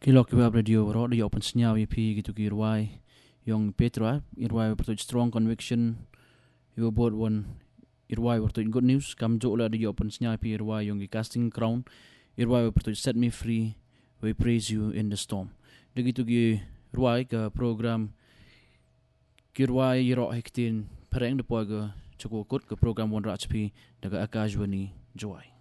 Ilok web radio ro di open senyaw pi gitu ki irwai yung Petra irwai bertu strong conviction you board one irwai bertu good news kam jo la di open senyaw pi irwai yung casting crown irwai bertu set me free we praise you in the storm gitu ki irwai ka program kirwai ro hektin pereng de poga chukukut ke program one rachpi daga akajwani joy